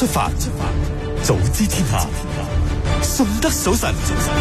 出發，早知天下，順德早晨。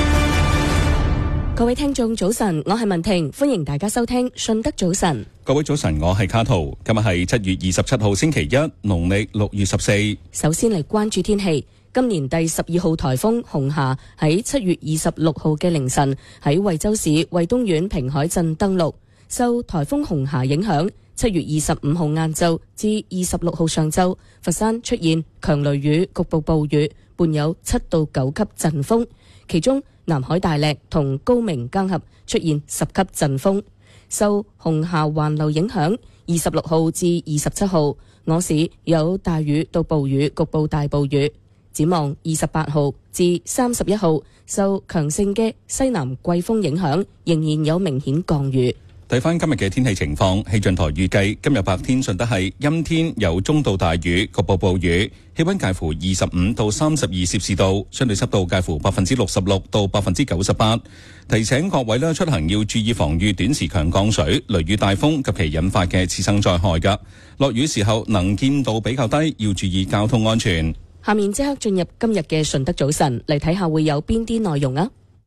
各位聽眾早晨，我係文婷，歡迎大家收聽順德早晨。 各位早晨，我係卡圖。今日係7月27號星期一，農曆6月14。 首先嚟關注天氣。今年第12號颱風紅霞喺7月26號嘅凌晨喺惠州市惠東縣平海鎮登陸。受颱風紅霞影響，7月25號晏晝至26號上晝，佛山出現強雷雨、局部暴雨，伴有7到9級陣風。其中南海大瀝同高明交合出現10級陣風。受紅霞環流影響，26號至27號，我市有大雨到暴雨，局部大暴雨。展望28號至31號，受強盛嘅西南季風影響，仍然有明顯降雨。 睇翻今日嘅天氣情況，氣象台預計今日白天順德係陰天，有中到大雨，局部暴雨，氣溫介乎25到32攝氏度，相對濕度介乎66%到98%。提醒各位出行要注意防禦短時強降水、雷雨大風及其引發嘅次生災害㗎。落雨時候能見度比較低，要注意交通安全。 下面即刻進入今日嘅順德早晨，嚟睇下會有邊啲內容啊！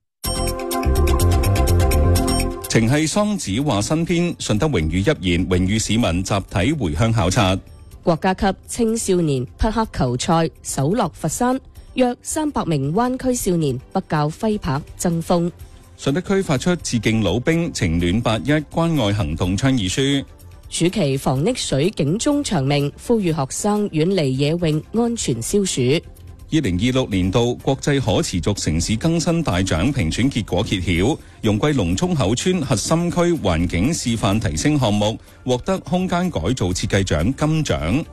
情繫桑梓話新篇，順德榮譽一言，榮譽市民集體回鄉考察。 國家級青少年匹克球賽首落佛山，約300名灣區少年北教揮拍爭鋒。 順德區發出致敬老兵情暖8·1關愛行動倡議書。 暑期防溺水警鐘長鳴，呼籲學生遠離野泳，安全消暑。 2026年度國際可持續城市更新大獎評選結果揭曉，容桂龍涌口村核心區環境示範提升項目獲得空間改造設計獎金獎。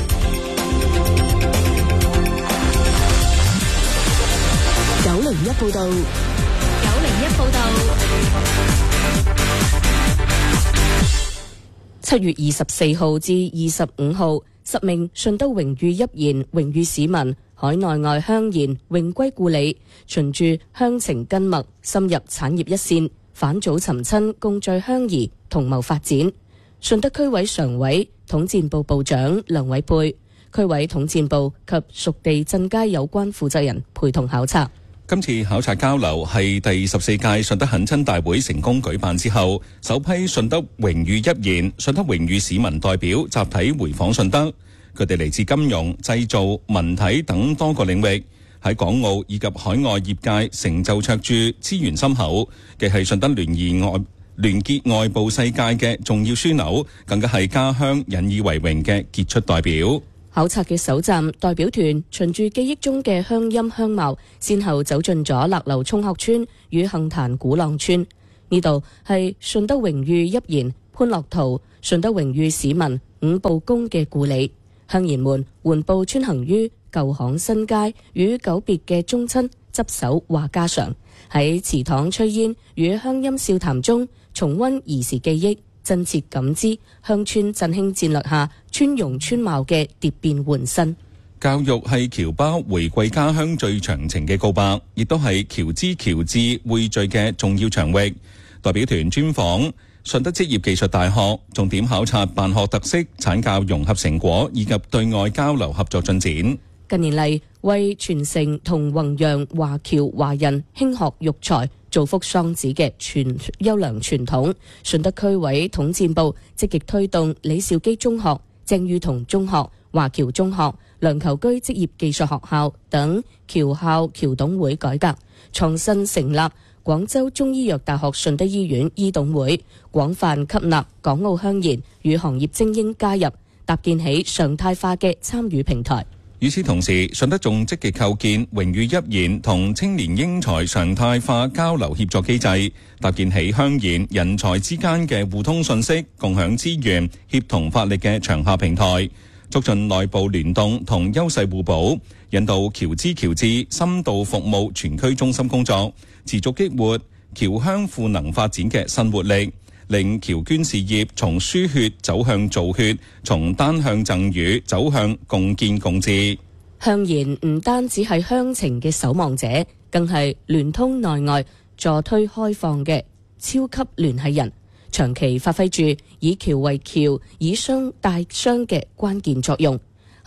901報道。7月24號至25號，10名順德榮譽一言榮譽市民海內外鄉賢榮歸故里，循住鄉情根脈，深入產業一線，返祖尋親，共聚鄉誼，同謀發展。順德區委常委、統戰部部長梁偉佩、區委統戰部及屬地鎮街有關負責人陪同考察。 今次考察交流係第14屆順德懇親大會成功舉辦之後，首批順德榮譽一言、順德榮譽市民代表集體回訪順德。佢哋嚟自金融、製造、文體等多個領域，喺港澳以及海外業界成就卓著，資源深厚，既係順德聯結外部世界嘅重要樞紐，更加係家鄉引以為榮嘅傑出代表。 考察嘅首站代表團循住記憶中嘅鄉音鄉貌，先後走進咗勒流涌鶴村與杏壇古浪村。呢度係順德榮譽一言潘樂圖、順德榮譽市民伍步公嘅故里。鄉賢們緩步穿行於舊巷新街，與久別嘅宗親執手話家常，喺祠堂炊煙與鄉音笑談中重溫兒時記憶，真切感知鄉村振興戰略下村容村貌嘅蝶變換新。 教育係僑胞回歸家鄉最長情嘅告白，亦都係僑資僑智匯聚嘅重要場域。代表團專訪順德職業技術大學，重點考察辦學特色、產教融合成果以及對外交流合作進展。 近年嚟，為傳承同弘揚華僑華人興學育才、造福桑梓嘅優良傳統，順德區委統戰部積極推動李兆基中學、鄭裕彤中學、華僑中學、梁銶琚職業技術學校等僑校僑董會改革，創新成立廣州中醫藥大學順德醫院醫董會，廣泛吸納港澳鄉賢與行業精英加入，搭建起常態化嘅參與平台。 與此同時，順德仲積極構建榮譽一言同青年英才常態化交流協作機制，搭建起鄉賢人才之間嘅互通信息、共享資源、協同發力嘅場下平台，促進內部聯動同優勢互補，引導僑資僑智深度服務全區中心工作，持續激活僑鄉賦能發展嘅新活力，令僑捐事業從輸血走向造血，從單向贈與走向共建共治。 鄉賢唔單止係鄉情嘅守望者，更係聯通內外、助推開放嘅超級聯繫人，長期發揮住以僑為僑、以商帶商嘅關鍵作用。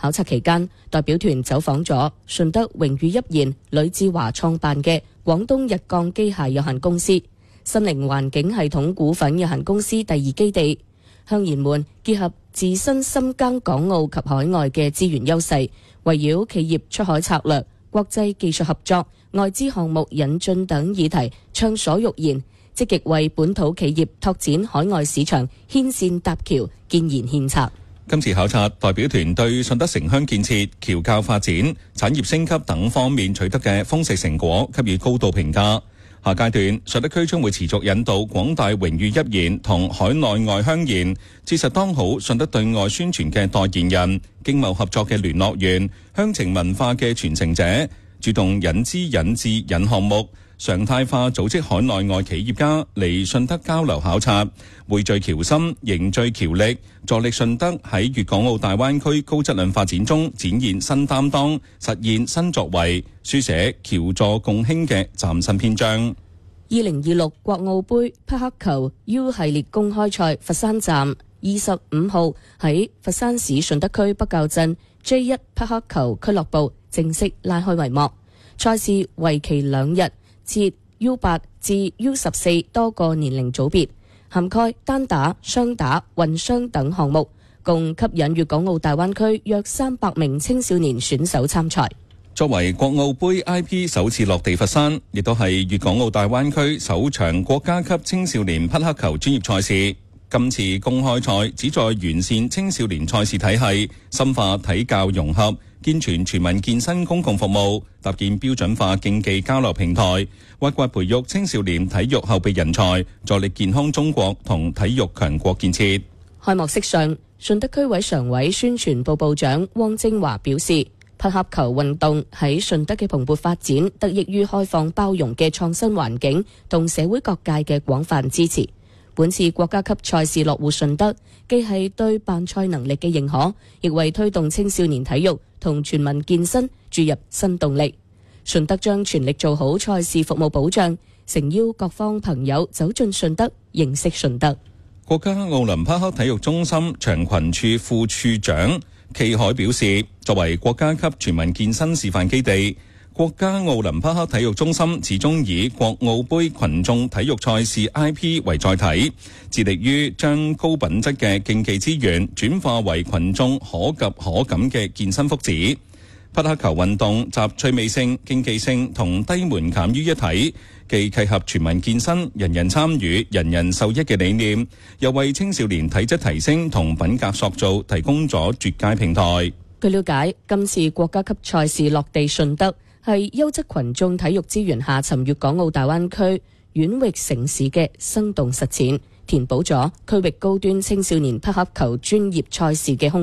考察期間，代表團走訪咗順德榮譽一言呂志華創辦嘅廣東日鋼機械有限公司、新寧環境系統股份有限公司第二基地。鄉賢們結合自身深耕港澳及海外嘅資源優勢，圍繞企業出海策略、國際技術合作、外資項目引進等議題暢所欲言，積極為本土企業拓展海外市場牽線搭橋、建言獻策。 今次考察代表團對順德城鄉建設、僑教發展、產業升級等方面取得嘅豐碩成果給予高度評價。下階段，順德區將會持續引導廣大榮譽一言同海內外鄉賢，切實當好順德對外宣傳嘅代言人、經貿合作嘅聯絡員、鄉情文化嘅傳承者，主動引資引智引項目，常態化組織海內外企業家嚟順德交流考察，匯聚僑心，凝聚僑力，助力順德喺粵港澳大灣區高質量發展中展現新擔當，實現新作為，書寫僑助共興嘅嶄新篇章。 2026國奧杯匹克球 U 系列公開賽佛山站25號喺佛山市順德區北滘鎮 J1 匹克球俱樂部正式拉開帷幕。賽事為期2日，設 U8 至 U14 多個年齡組別，涵蓋單打、雙打、混雙等項目，共吸引粵港澳大灣區約300名青少年選手參賽。 作為國奧杯 IP 首次落地佛山，亦都係粵港澳大灣區首場國家級青少年匹克球專業賽事。今次公開賽旨在完善青少年賽事體系，深化體教融合，健全全民健身公共服務，搭建標準化競技交流平台，挖掘培育青少年體育後備人才，助力健康中國同體育強國建設。 開幕式上，順德區委常委宣傳部部長汪精華表示，匹克球運動喺順德嘅蓬勃發展，得益於開放包容嘅創新環境同社會各界嘅廣泛支持。本次國家級賽事落戶順德，既係對辦賽能力嘅認可，亦為推動青少年體育同全民健身注入新動力。順德將全力做好賽事服務保障，誠邀各方朋友走進順德，認識順德。 國家奧林匹克體育中心長群處副處長暨海表示，作為國家級全民健身示範基地，國家奧林匹克體育中心始終以國奧杯群眾體育賽事 IP 為載體，致力於將高品質嘅競技資源轉化為群眾可及可感嘅健身福祉。匹克球運動集趣味性、競技性同低門檻於一體，既契合全民健身、人人參與、人人受益嘅理念，又為青少年體質提升同品格塑造提供咗絕佳平台。 據了解，今次國家級賽事落地順德，係優質群眾體育資源下沉粵港澳大灣區縣域城市嘅生動實踐，填補咗區域高端青少年匹克球專業賽事嘅空